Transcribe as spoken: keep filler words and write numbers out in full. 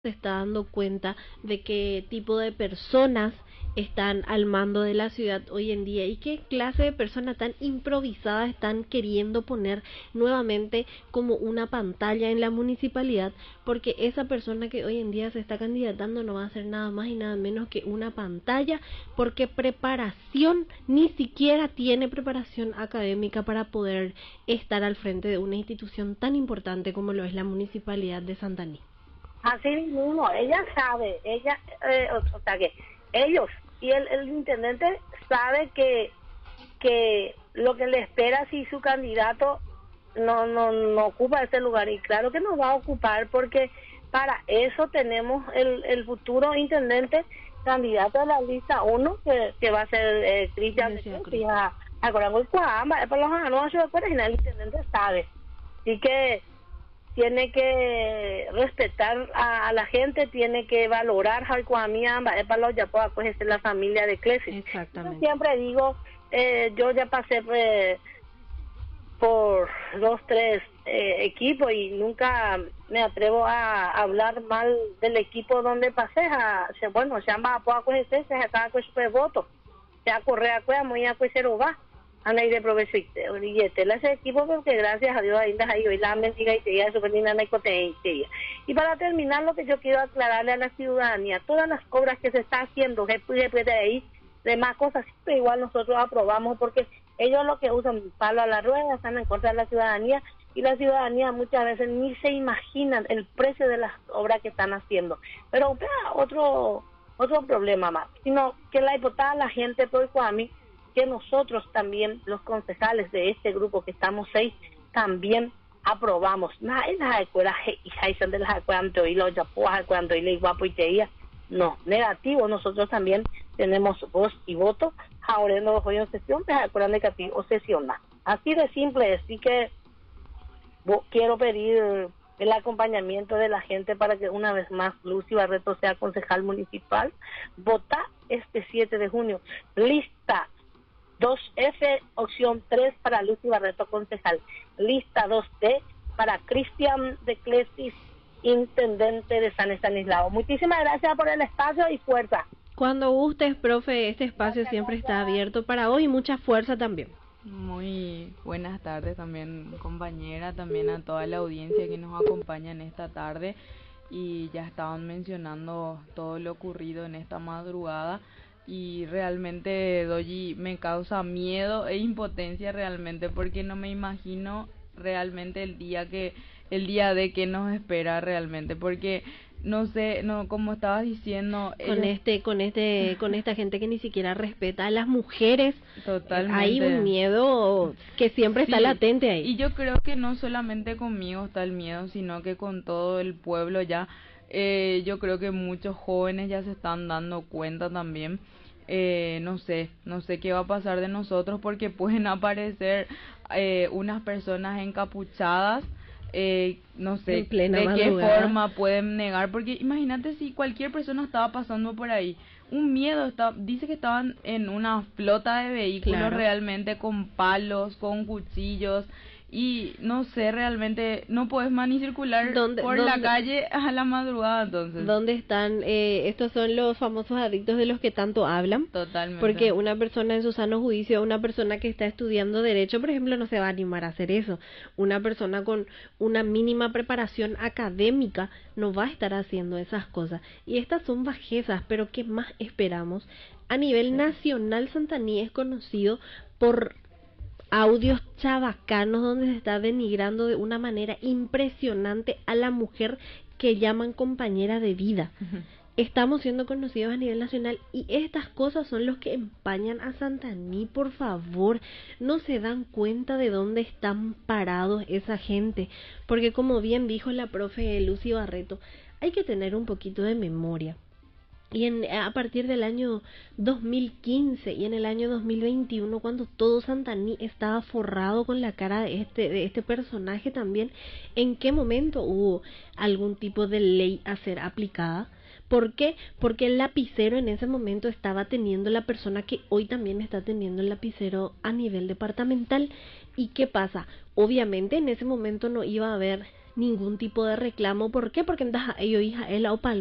se está dando cuenta de qué tipo de personas están al mando de la ciudad hoy en día y qué clase de personas tan improvisadas están queriendo poner nuevamente como una pantalla en la municipalidad, porque esa persona que hoy en día se está candidatando no va a ser nada más y nada menos que una pantalla, porque preparación, ni siquiera tiene preparación académica para poder estar al frente de una institución tan importante como lo es la municipalidad de Santaní. Así mismo, ella sabe, ella, eh, o, o sea que ellos y el, el intendente sabe que que lo que le espera si su candidato no no no ocupa ese lugar, y claro que no va a ocupar, porque para eso tenemos el, el futuro intendente candidato a la lista uno, que, que va a ser eh, Cristian de a a Corango y Cuamba, para los anuncios de acuerdo, el intendente sabe, así que tiene que respetar a, a la gente, tiene que valorar a para ya pueda pues es la familia de Clesis. Exactamente. Yo siempre digo, eh, yo ya pasé pues, por dos, tres eh, equipos y nunca me atrevo a, a hablar mal del equipo donde pasé. A, bueno, se llama a pues ese, se acaba con su voto, se a correr a cueva, muy a pues se lo va. Ana y de provecho y ese equipo, porque gracias a Dios ainda hay hoy la mendiga y te diga su penina y y para terminar, lo que yo quiero aclararle a la ciudadanía, todas las obras que se está haciendo después de ahí, demás cosas, siempre igual nosotros aprobamos, porque ellos lo que usan palo a la rueda, están en contra de la ciudadanía, y la ciudadanía muchas veces ni se imaginan el precio de las obras que están haciendo. Pero otro otro problema más, sino que la hipotada la gente por a mí, que nosotros también, los concejales de este grupo que estamos seis, también aprobamos. No, no, negativo, nosotros también tenemos voz y voto, ahora no voy en sesión, pero negativo o sesiona. Así de simple, así que quiero pedir el acompañamiento de la gente para que una vez más Lucy Barreto sea concejal municipal. Vota este siete de junio. Lista dos F, opción tres para Lucy Barreto, concejal. Lista dos D para Cristian de Clesis, intendente de San Estanislao. Muchísimas gracias por el espacio y fuerza. Cuando gustes, profe, este espacio gracias, siempre gracias. Está abierto para hoy, y mucha fuerza también. Muy buenas tardes también, compañera, también a toda la audiencia que nos acompaña en esta tarde, y ya estaban mencionando todo lo ocurrido en esta madrugada. Y realmente, Doyi, me causa miedo e impotencia realmente, porque no me imagino realmente el día que el día de que nos espera realmente, porque no sé, no, como estabas diciendo, con ellos... este con este con esta gente que ni siquiera respeta a las mujeres. Totalmente. Hay un miedo que siempre sí, está latente ahí. Y yo creo que no solamente conmigo está el miedo, sino que con todo el pueblo ya. Eh, yo creo que muchos jóvenes ya se están dando cuenta también. Eh, no sé, no sé qué va a pasar de nosotros, porque pueden aparecer eh, unas personas encapuchadas, eh, no sé de qué forma pueden negar, porque imagínate si cualquier persona estaba pasando por ahí, un miedo, está, dice que estaban en una flota de vehículos, claro, realmente con palos, con cuchillos, y no sé, realmente no puedes más ni circular ¿Dónde, por dónde, la calle a la madrugada. Entonces, ¿dónde están? Eh, estos son los famosos adictos de los que tanto hablan. Totalmente. Porque una persona en su sano juicio, una persona que está estudiando derecho, por ejemplo, no se va a animar a hacer eso. Una persona con una mínima preparación académica no va a estar haciendo esas cosas. Y estas son bajezas, pero ¿qué más esperamos? A nivel sí. nacional, Santaní es conocido por audios chabacanos donde se está denigrando de una manera impresionante a la mujer que llaman compañera de vida. Uh-huh. Estamos siendo conocidos a nivel nacional, y estas cosas son los que empañan a Santaní. Por favor, no se dan cuenta de dónde están parados esa gente, porque como bien dijo la profe Lucy Barreto, hay que tener un poquito de memoria. Y en, a partir del año dos mil quince y en el año dos mil veintiuno, cuando todo Santaní estaba forrado con la cara de este, de este personaje también, ¿en qué momento hubo algún tipo de ley a ser aplicada? ¿Por qué? Porque el lapicero en ese momento estaba teniendo la persona que hoy también está teniendo el lapicero a nivel departamental. ¿Y qué pasa? Obviamente en ese momento no iba a haber ningún tipo de reclamo. ¿Por qué? Porque entonces ellos hija es la opal